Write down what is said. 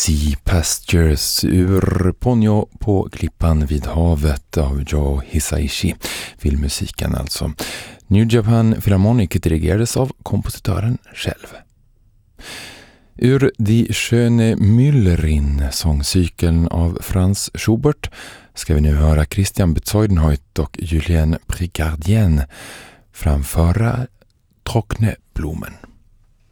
Sea Pastures ur Ponyo på klippan vid havet av Joe Hisaishi, filmmusiken alltså. New Japan Philharmonic dirigerades av kompositören själv. Ur Die Schöne Müllerin, sångcykeln av Franz Schubert, ska vi nu höra Christian Bezuidenhout och Julien Pricardien framföra Trockne Blumen.